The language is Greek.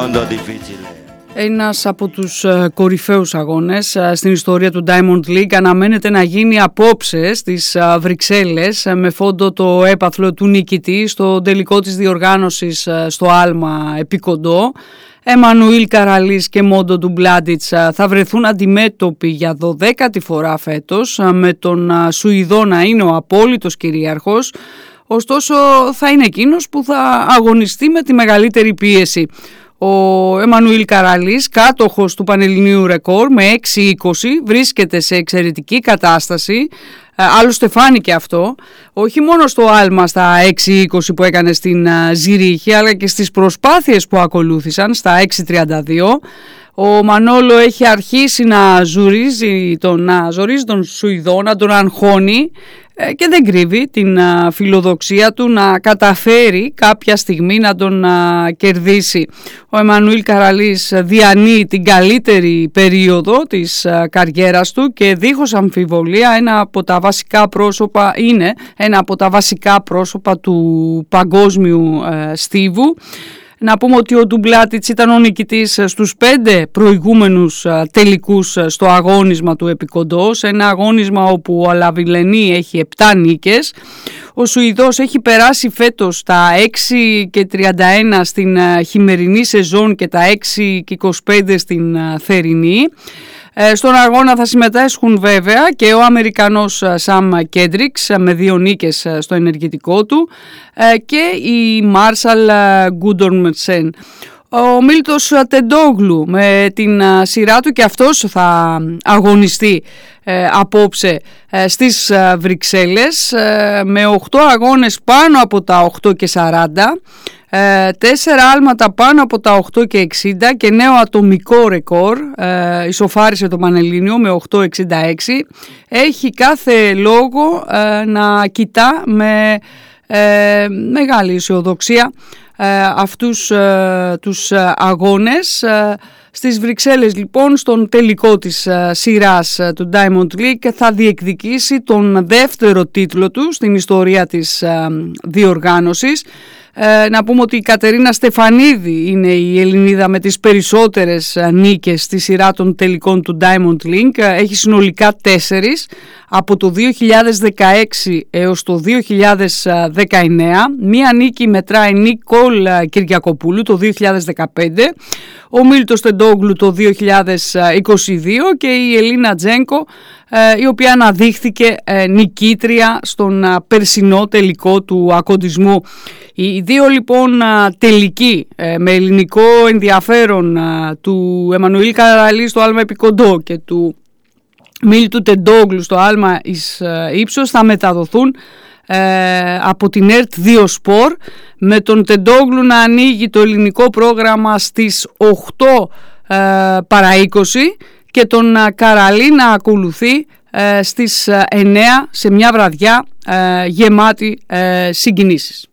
mondo difficile. Ένας από τους κορυφαίους αγώνες στην ιστορία του Diamond League αναμένεται να γίνει απόψε στις Βρυξέλλες με φόντο το έπαθλο του νικητή στο τελικό της διοργάνωσης στο άλμα επικοντό. Εμμανουήλ Καραλής και Μόντο Ντουμπλάντιτς θα βρεθούν αντιμέτωποι για 12η φορά φέτος, με τον Σουηδό να είναι ο απόλυτος κυρίαρχος. Ωστόσο θα είναι εκείνος που θα αγωνιστεί με τη μεγαλύτερη πίεση. Ο Εμμανουήλ Καραλής, κάτοχος του πανελληνίου ρεκόρ με 6-20, βρίσκεται σε εξαιρετική κατάσταση. Άλλωστε φάνηκε αυτό, όχι μόνο στο άλμα στα 6-20 που έκανε στην Ζυρίχη, αλλά και στις προσπάθειες που ακολούθησαν στα 6-32. Ο Μανόλο έχει αρχίσει να ζορίζει τον Σουηδό, να τον αγχώνει και δεν κρύβει την φιλοδοξία του να καταφέρει κάποια στιγμή να τον κερδίσει. Ο Εμμανουήλ Καραλής διανύει την καλύτερη περίοδο της καριέρας του και δίχως αμφιβολία είναι ένα από τα βασικά πρόσωπα του παγκόσμιου στίβου. Να πούμε ότι ο Ντουμπλάντιτς ήταν ο νικητής στους 5 προηγούμενους τελικούς στο αγώνισμα του επικοντό, σε ένα αγώνισμα όπου ο Αλαβιλενή έχει 7 νίκες. Ο Σουηδός έχει περάσει φέτος τα 6-31 στην χειμερινή σεζόν και τα 6-25 στην θερινή. Στον αγώνα θα συμμετάσχουν βέβαια και ο Αμερικανός Σαμ Κέντριξ με 2 νίκες στο ενεργητικό του και η Μάρσαλ Γκούντορμσεν. Ο Μίλτος Τεντόγλου με την σειρά του και αυτός θα αγωνιστεί απόψε στις Βρυξέλλες με 8 αγώνες πάνω από τα 8:40, 4 άλματα πάνω από τα 8:60 και νέο ατομικό ρεκόρ, ισοφάρισε το Πανελλήνιο με 8:66. Έχει κάθε λόγο να κοιτά με μεγάλη αισιοδοξία αυτούς τους αγώνες. Στις Βρυξέλλες λοιπόν, στον τελικό της σειράς του Diamond League, θα διεκδικήσει τον δεύτερο τίτλο του στην ιστορία της διοργάνωσης. Να πούμε ότι η Κατερίνα Στεφανίδη είναι η Ελληνίδα με τις περισσότερες νίκες στη σειρά των τελικών του Diamond League. Έχει συνολικά 4 από το 2016 έως το 2019. Μία νίκη μετράει Νικόλ Κυριακοπούλου το 2015, ο Μίλτος Τεντόγλου το 2022 και η Ελίνα Τζένκο, η οποία αναδείχθηκε νικήτρια στον περσινό τελικό του ακοντισμού. Οι δύο λοιπόν τελικοί με ελληνικό ενδιαφέρον, του Εμμανουήλ Καραλή στο άλμα επικοντό και του Μίλτου Τεντόγλου στο άλμα εις ύψος, θα μεταδοθούν από την ΕΡΤ 2 Σπορ, με τον Τεντόγλου να ανοίγει το ελληνικό πρόγραμμα στις 8 παρά 20 και τον Καραλή να ακολουθεί στις 9 σε μια βραδιά γεμάτη συγκινήσεις.